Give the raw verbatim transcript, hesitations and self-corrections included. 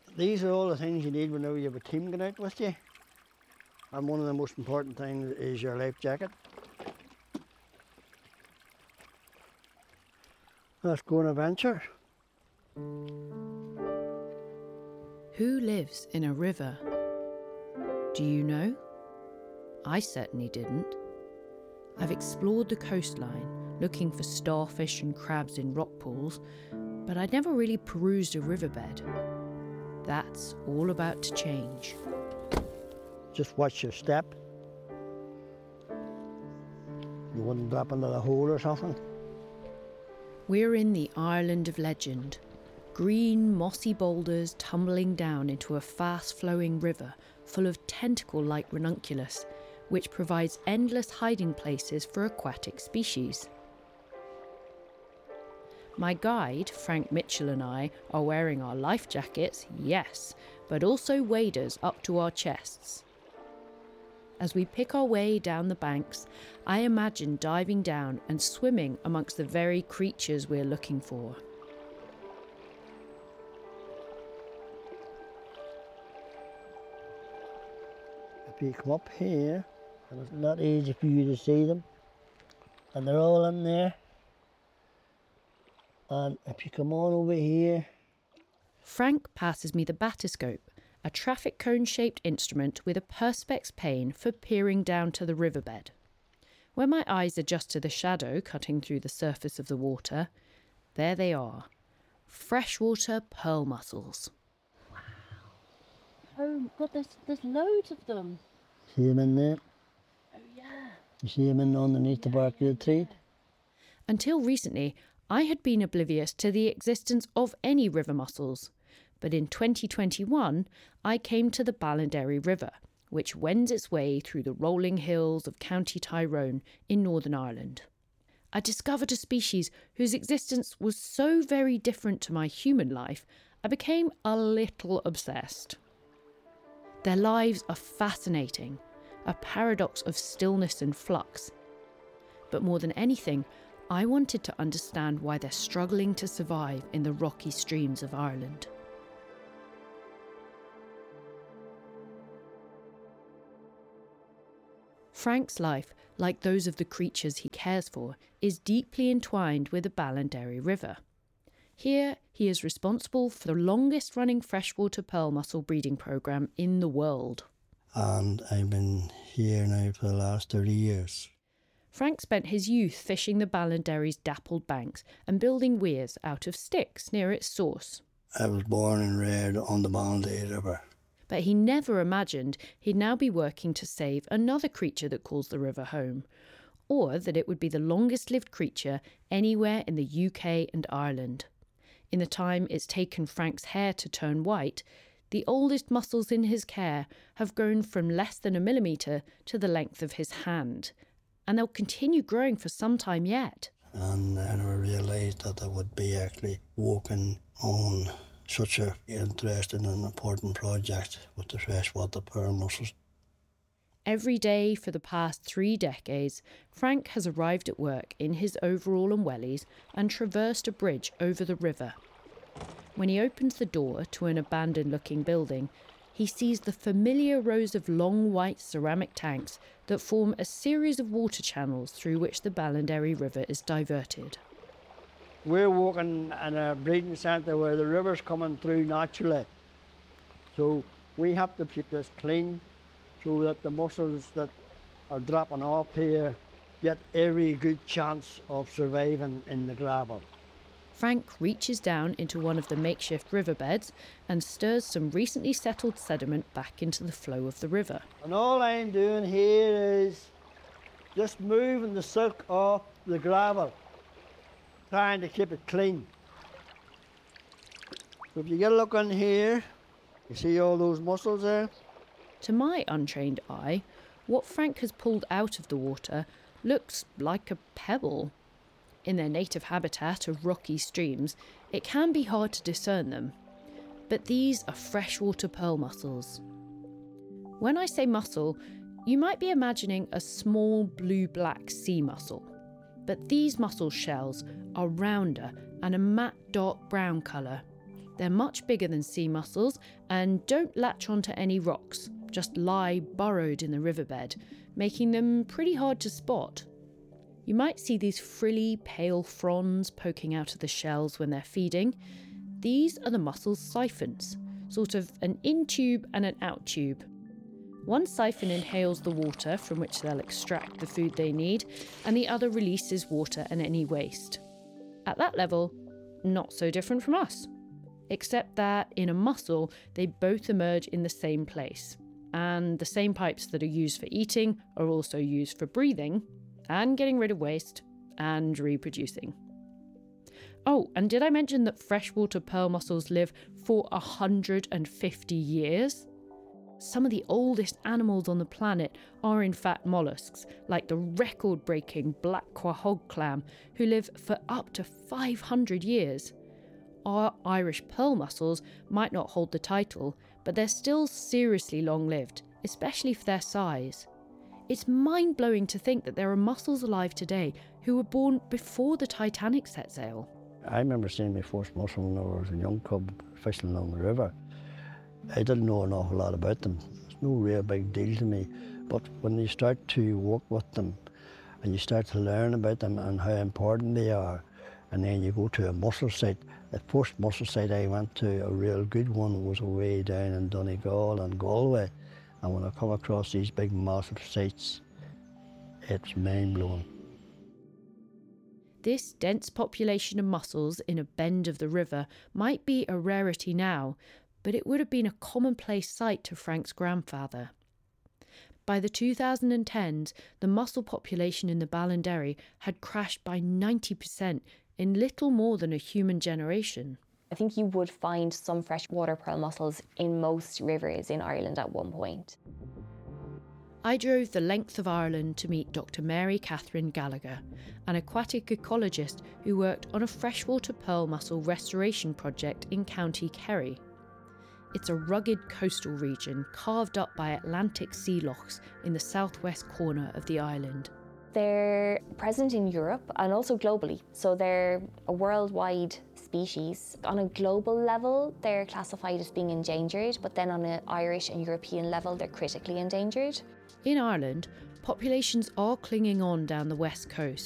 These are all the things you need whenever you have a team going out with you. And one of the most important things is your life jacket. Let's go on an adventure. Who lives in a river? Do you know? I certainly didn't. I've explored the coastline, looking for starfish and crabs in rock pools, but I'd never really perused a riverbed. That's all about to change. Just watch your step. You wouldn't drop into the hole or something. We're in the Ireland of legend. Green, mossy boulders tumbling down into a fast-flowing river full of tentacle-like ranunculus, which provides endless hiding places for aquatic species. My guide, Frank Mitchell, and I are wearing our life jackets, yes, but also waders up to our chests. As we pick our way down the banks, I imagine diving down and swimming amongst the very creatures we're looking for. If you come up here, and it's not easy for you to see them, and they're all in there. And if you come on over here. Frank passes me the batiscope, a traffic cone-shaped instrument with a perspex pane for peering down to the riverbed. When my eyes adjust to the shadow cutting through the surface of the water, there they are, freshwater pearl mussels. Wow. Oh God, there's, there's loads of them. See them in there? Oh yeah. You see them in underneath yeah, the bark of the tree? Yeah. Until recently, I had been oblivious to the existence of any river mussels. But in twenty twenty-one, I came to the Ballinderry River, which wends its way through the rolling hills of County Tyrone in Northern Ireland. I discovered a species whose existence was so very different to my human life, I became a little obsessed. Their lives are fascinating, a paradox of stillness and flux. But more than anything, I wanted to understand why they're struggling to survive in the rocky streams of Ireland. Frank's life, like those of the creatures he cares for, is deeply entwined with the Ballinderry River. Here, he is responsible for the longest-running freshwater pearl mussel breeding programme in the world. And I've been here now for the last thirty years. Frank spent his youth fishing the Ballinderry's dappled banks and building weirs out of sticks near its source. I was born and reared on the Ballinderry River. But he never imagined he'd now be working to save another creature that calls the river home, or that it would be the longest-lived creature anywhere in the U K and Ireland. In the time it's taken Frank's hair to turn white, the oldest mussels in his care have grown from less than a millimetre to the length of his hand, and they'll continue growing for some time yet. And I never realised that I would be actually working on such an interesting and important project with the freshwater pearl mussels. Every day for the past three decades, Frank has arrived at work in his overall and wellies and traversed a bridge over the river. When he opens the door to an abandoned-looking building, he sees the familiar rows of long white ceramic tanks that form a series of water channels through which the Ballinderry River is diverted. We're walking in a breeding centre where the river's coming through naturally. So we have to keep this clean so that the mussels that are dropping off here get every good chance of surviving in the gravel. Frank reaches down into one of the makeshift riverbeds and stirs some recently settled sediment back into the flow of the river. And all I'm doing here is just moving the silk off the gravel, trying to keep it clean. So if you get a look in here, you see all those mussels there? To my untrained eye, what Frank has pulled out of the water looks like a pebble. In their native habitat of rocky streams, it can be hard to discern them. But these are freshwater pearl mussels. When I say mussel, you might be imagining a small blue-black sea mussel. But these mussel shells are rounder and a matte dark brown colour. They're much bigger than sea mussels and don't latch onto any rocks, just lie burrowed in the riverbed, making them pretty hard to spot. You might see these frilly, pale fronds poking out of the shells when they're feeding. These are the mussels' siphons, sort of an in-tube and an out-tube. One siphon inhales the water from which they'll extract the food they need, and the other releases water and any waste. At that level, not so different from us. Except that in a mussel, they both emerge in the same place. And the same pipes that are used for eating are also used for breathing, and getting rid of waste, and reproducing. Oh, and did I mention that freshwater pearl mussels live for one hundred fifty years? Some of the oldest animals on the planet are in fact molluscs, like the record-breaking black quahog clam, who live for up to five hundred years. Our Irish pearl mussels might not hold the title, but they're still seriously long-lived, especially for their size. It's mind-blowing to think that there are mussels alive today who were born before the Titanic set sail. I remember seeing my first mussel when I was a young cub fishing along the river. I didn't know an awful lot about them. It's no real big deal to me. But when you start to work with them and you start to learn about them and how important they are, and then you go to a mussel site. The first mussel site I went to, a real good one, was away down in Donegal and Galway. And when I come across these big massive sites, it's mind-blowing. This dense population of mussels in a bend of the river might be a rarity now, but it would have been a commonplace sight to Frank's grandfather. By the two thousand tens, the mussel population in the Ballinderry had crashed by ninety percent in little more than a human generation. I think you would find some freshwater pearl mussels in most rivers in Ireland at one point. I drove the length of Ireland to meet Doctor Mary Catherine Gallagher, an aquatic ecologist who worked on a freshwater pearl mussel restoration project in County Kerry. It's a rugged coastal region carved up by Atlantic sea lochs in the southwest corner of the island. They're present in Europe and also globally, so they're a worldwide species. On a global level, they're classified as being endangered, but then on an Irish and European level, they're critically endangered. In Ireland, populations are clinging on down the west coast,